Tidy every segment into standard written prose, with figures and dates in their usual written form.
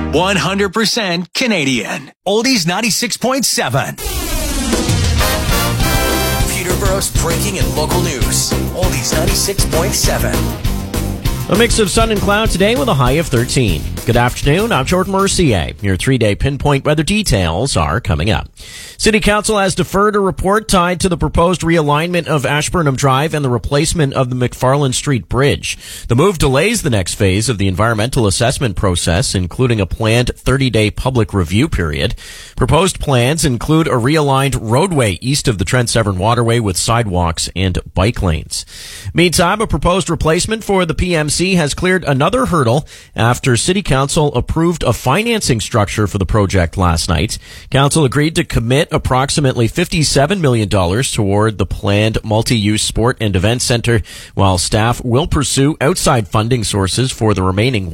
100% Canadian. Oldies 96.7. Peterborough's breaking and local news. Oldies 96.7. A mix of sun and cloud today with a high of 13. Good afternoon, I'm Jordan Mercier. Your 3-day pinpoint weather details are coming up. City Council has deferred a report tied to the proposed realignment of Ashburnham Drive and the replacement of the McFarland Street Bridge. The move delays the next phase of the environmental assessment process, including a planned 30-day public review period. Proposed plans include a realigned roadway east of the Trent Severn Waterway with sidewalks and bike lanes. Meantime, a proposed replacement for the PMC has cleared another hurdle after City Council approved a financing structure for the project last night. Council agreed to commit approximately $57 million toward the planned multi-use sport and event center, while staff will pursue outside funding sources for the remaining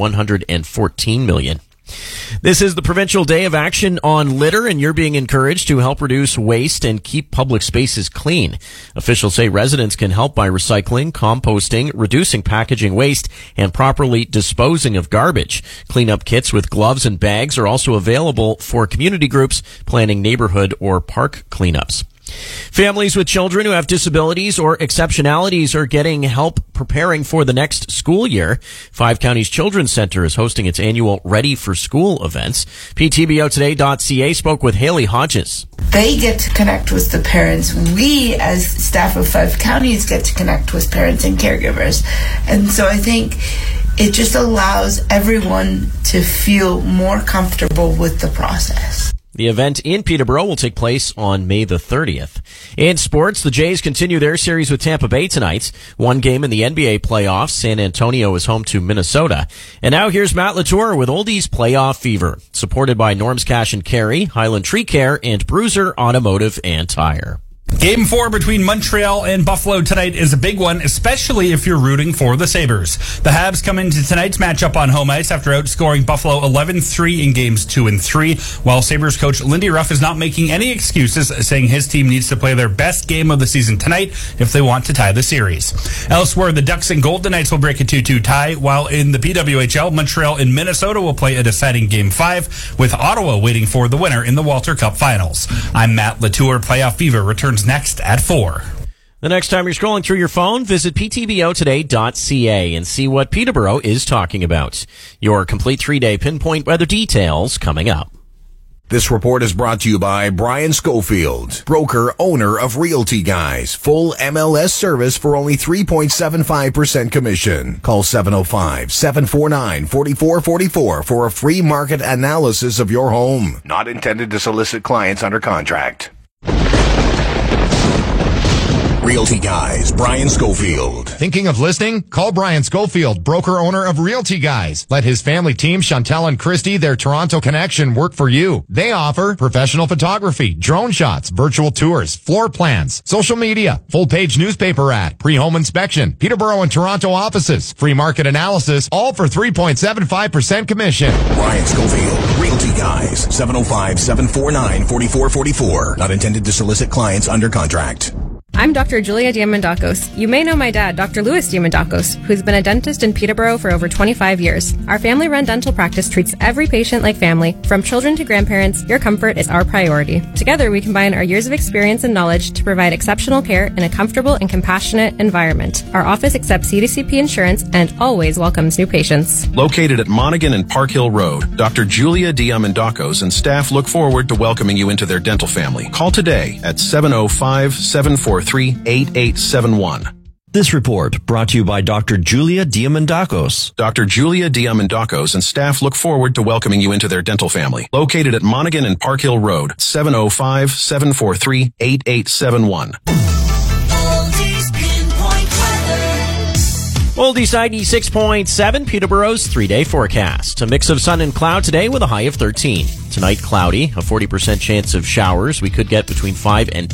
$114 million. This is the Provincial Day of Action on Litter, and you're being encouraged to help reduce waste and keep public spaces clean. Officials say residents can help by recycling, composting, reducing packaging waste, and properly disposing of garbage. Cleanup kits with gloves and bags are also available for community groups planning neighborhood or park cleanups. Families with children who have disabilities or exceptionalities are getting help preparing for the next school year. Five Counties Children's Center is hosting its annual Ready for School events. PTBOtoday.ca spoke with Haley Hodges. They get to connect with the parents. We, as staff of Five Counties, get to connect with parents and caregivers. And so I think it just allows everyone to feel more comfortable with the process. The event in Peterborough will take place on May the 30th. In sports, the Jays continue their series with Tampa Bay tonight. One game in the NBA playoffs. San Antonio is home to Minnesota. And now here's Matt Latour with Oldies Playoff Fever, supported by Norm's Cash and Carry, Highland Tree Care, and Bruiser Automotive and Tire. Game 4 between Montreal and Buffalo tonight is a big one, especially if you're rooting for the Sabres. The Habs come into tonight's matchup on home ice after outscoring Buffalo 11-3 in games 2 and 3, while Sabres coach Lindy Ruff is not making any excuses, saying his team needs to play their best game of the season tonight if they want to tie the series. Elsewhere, the Ducks and Golden Knights will break a 2-2 tie, while in the PWHL, Montreal and Minnesota will play a deciding Game 5, with Ottawa waiting for the winner in the Walter Cup Finals. I'm Matt Latour. Playoff Fever returns next at 4. The next time you're scrolling through your phone, visit ptbotoday.ca and see what Peterborough is talking about. Your complete 3-day pinpoint weather details coming up. This report is brought to you by Brian Schofield, broker, owner of Realty Guys. Full MLS service for only 3.75% commission. Call 705-749-4444 for a free market analysis of your home. Not intended to solicit clients under contract. Realty Guys, Brian Schofield. Thinking of listing? Call Brian Schofield, broker owner of Realty Guys. Let his family team, Chantel and Christy, their Toronto connection, work for you. They offer professional photography, drone shots, virtual tours, floor plans, social media, full-page newspaper ad, pre-home inspection, Peterborough and Toronto offices, free market analysis, all for 3.75% commission. Brian Schofield, Realty Guys, 705-749-4444. Not intended to solicit clients under contract. I'm Dr. Julia Diamandakos. You may know my dad, Dr. Louis Diamandakos, who's been a dentist in Peterborough for over 25 years. Our family-run dental practice treats every patient like family. From children to grandparents, your comfort is our priority. Together, we combine our years of experience and knowledge to provide exceptional care in a comfortable and compassionate environment. Our office accepts CDCP insurance and always welcomes new patients. Located at Monaghan and Park Hill Road, Dr. Julia Diamandakos and staff look forward to welcoming you into their dental family. Call today at 705-743-8871. This report brought to you by Dr. Julia Diamandakos. Dr. Julia Diamandakos and staff look forward to welcoming you into their dental family. Located at Monaghan and Park Hill Road, 705-743-8871. Oldies 96.7, Peterborough's 3-day forecast. A mix of sun and cloud today with a high of 13. Tonight, cloudy, a 40% chance of showers. We could get between 5 and